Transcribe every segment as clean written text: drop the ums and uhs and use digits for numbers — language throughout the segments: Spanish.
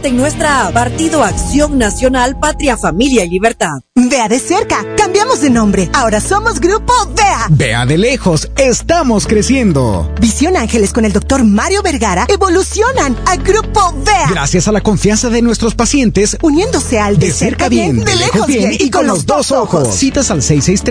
Inscríbete en nuestra app Partido Acción Nacional Patria, Familia y Libertad. Vea de cerca, cambiamos de nombre. Ahora somos Grupo VEA. Vea de lejos, estamos creciendo. Visión Ángeles con el Dr. Mario Vergara evolucionan a Grupo VEA. Gracias a la confianza de nuestros pacientes, uniéndose al de cerca bien, de lejos bien y con los dos ojos. Citas al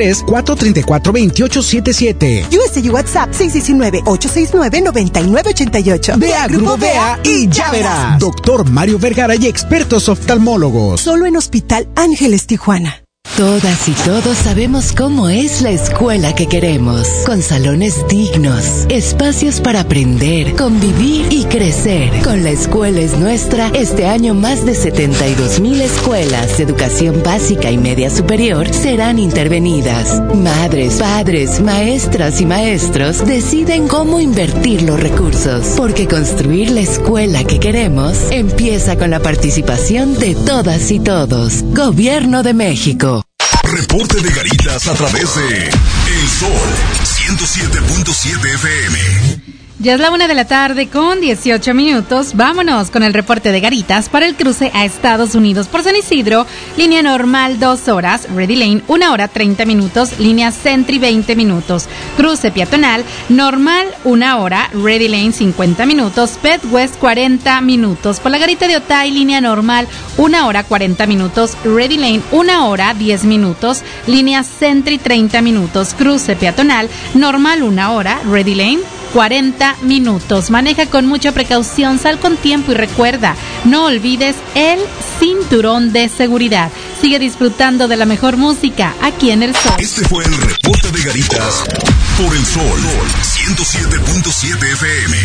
663-434-2877. USA y WhatsApp 619-869-9988. Vea Grupo VEA y ya verás. Doctor Mario Vergara y expertos oftalmólogos. Solo en Hospital Ángeles, Tijuana. Todas y todos sabemos cómo es la escuela que queremos, con salones dignos, espacios para aprender, convivir y crecer. Con La Escuela es Nuestra, este año más de 72,000 escuelas de educación básica y media superior serán intervenidas. Madres, padres, maestras y maestros deciden cómo invertir los recursos, porque construir la escuela que queremos empieza con la participación de todas y todos. Gobierno de México. Reporte de Garitas a través de El Sol 107.7 FM. Ya es la 1:18 p.m. Vámonos con el reporte de Garitas para el cruce a Estados Unidos por San Isidro. Línea normal 2 horas, Ready Lane 1 hora 30 minutos, línea Sentry 20 minutos. Cruce peatonal normal 1 hora, Ready Lane 50 minutos, Pet West 40 minutos. Por la Garita de Otay, línea normal 1 hora 40 minutos, Ready Lane 1 hora 10 minutos, línea Sentry 30 minutos. Cruce peatonal normal 1 hora, Ready Lane 40 minutos. Maneja con mucha precaución, sal con tiempo y recuerda, no olvides el cinturón de seguridad. Sigue disfrutando de la mejor música aquí en El Sol. Este fue el reporte de Garitas por El Sol 107.7 FM.